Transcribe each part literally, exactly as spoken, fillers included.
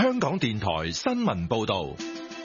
香港電台新聞報道。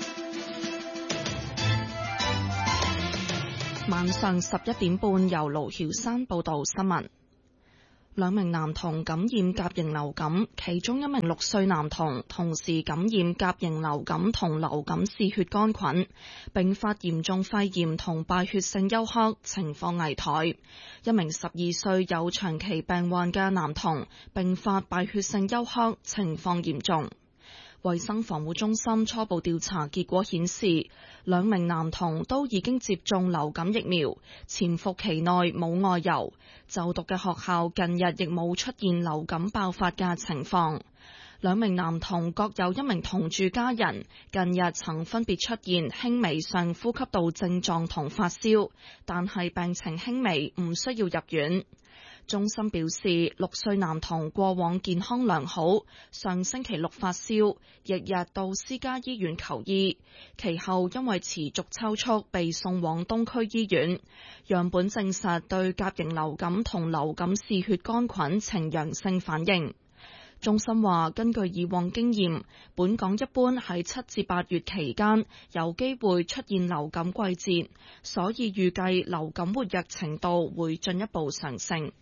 晚上十一點半，由盧曉山報道新聞。兩名男童感染甲型流感，其中一名六歲男童同時感染甲型流感同流感嗜血桿菌，並發嚴重肺炎同敗血性休克，情況危殆。一名十二歲有長期病患嘅男童並發敗血性休克，情況嚴重。衛生防護中心初步調查結果顯示，兩名男童都已經接種流感疫苗，潛伏期內冇外遊，就讀嘅學校近日亦冇出現流感爆發嘅情況。兩名男童各有一名同住家人，近日曾分別出現輕微上呼吸道症狀同發燒，但係病情輕微，唔需要入院。中心表示，六歲男童過往健康良好，上星期六發燒，日日到私家醫院求醫，其後因為持續抽搐被送往東區醫院，樣本證實對甲型流感同流感嗜血桿菌呈陽性反應。中心話，根據以往經驗，本港一般喺七至八月期間有機會出現流感季節，所以預計流感活躍程度會進一步上升。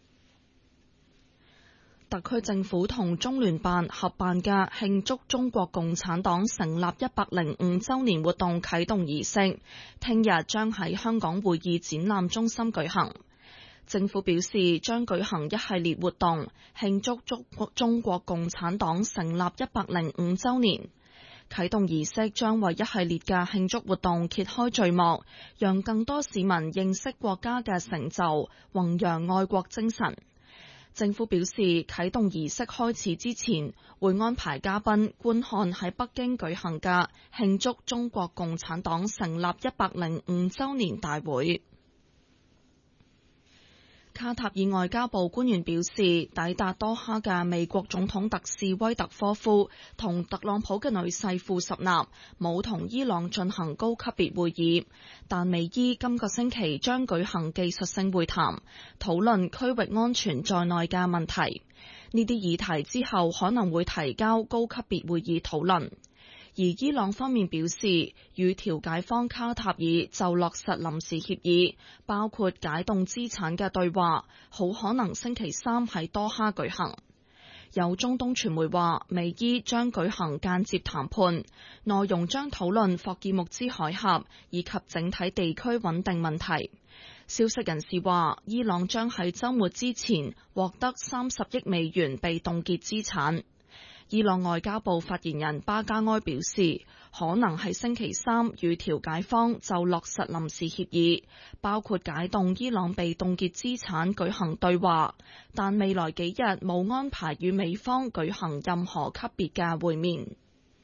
特區政府同中聯辦合辦嘅慶祝中國共產黨成立一百零五週年活動啟動儀式，聽日將喺香港會議展覽中心舉行。政府表示將舉行一系列活動，慶祝中國中國共產黨成立一百零五週年。啟動儀式將為一系列嘅慶祝活動揭開序幕，讓更多市民認識國家嘅成就，弘揚愛國精神。政府表示，啟動儀式開始之前，會安排嘉賓觀看喺北京舉行嘅慶祝中國共產黨成立一百零五週年大會。卡塔爾外交部官員表示，抵達多哈嘅美國總統特使威特科夫同特朗普嘅女婿庫什納冇同伊朗進行高級別會議，但美伊今個星期將舉行技術性會談，討論區域安全在內嘅問題。呢啲議題之後可能會提交高級別會議討論。而伊朗方面表示，與調解方卡塔爾就落實臨時協議，包括解凍資產嘅對話，好可能星期三喺多哈舉行。有中東傳媒話，美伊將舉行間接談判，內容將討論霍爾木茲海峽以及整體地區穩定問題。消息人士話，伊朗將喺週末之前獲得三十億美元被凍結資產。伊朗外交部發言人巴加埃表示，可能係星期三與調解方就落實臨時協議，包括解凍伊朗被凍結資產舉行對話，但未來幾日冇安排與美方舉行任何級別嘅會面。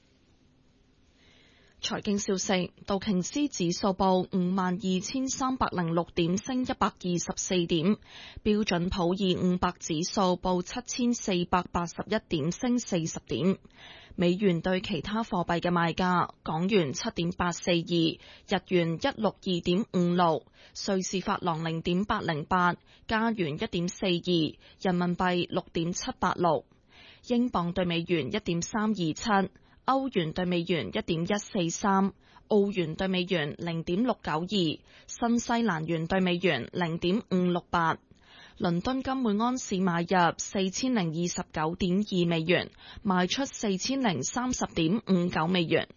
財經消息，道瓊斯指數報五萬二千三百零六點，升一百二十四點；標準普爾五百指數報七千四百八十一點，升四十點。美元對其他貨幣嘅賣價：港元七點八四二，日元一六二點五六，瑞士法郎零點八零八，加元一點四二，人民幣六點七八六，英鎊對美元一點三二七。歐元對美元一點一四三，澳元對美元零點六九二，新西蘭元對美元零點五六八。倫敦金每安士買入四千零二十九點二美元，賣出四千零三十點五九美元。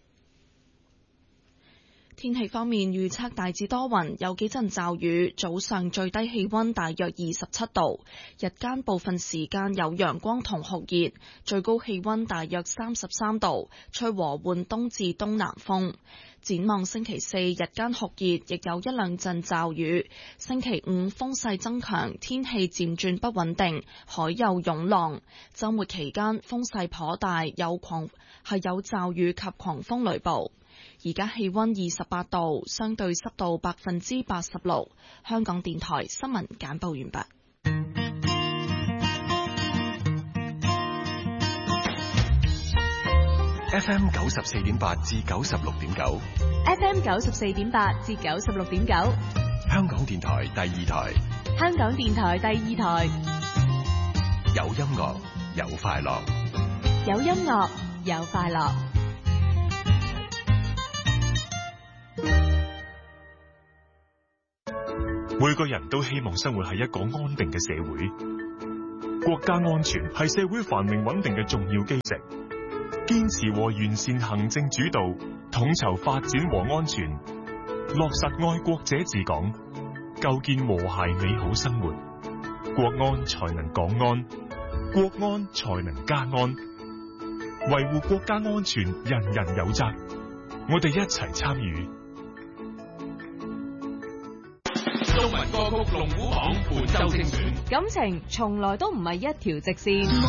天氣方面，預測大致多雲，有幾陣驟雨，早上最低氣溫大約二十七度，日間部分時間有陽光同酷熱，最高氣溫大約三十三度，吹和緩東至東南風。展望星期四日間酷熱，亦有一兩陣驟雨。星期五風勢增強，天氣漸轉不穩定，海有湧浪。週末期間風勢頗大，有狂係有驟雨及狂風雷暴。而家氣溫二十八度，相對濕度百分之八十六。香港電台新聞簡報完畢。 F M 九十四點八至九十六點九 ，F M 九十四點八至九十六點九， 香港電台第二台， 香港電台第二台， 有音樂有快樂， 有音樂有快樂。 每個人都希望生活喺一個安定嘅社會，國家安全係社會繁榮穩定嘅重要基石。堅持和完善行政主導，統籌發展和安全，落實愛國者治港，構建和諧美好生活，國安才能港安，國安才能家安。維護國家安全，人人有責，我哋一齊參與。 中文歌曲龍虎榜本周精選， 感情從來都唔係一條直線。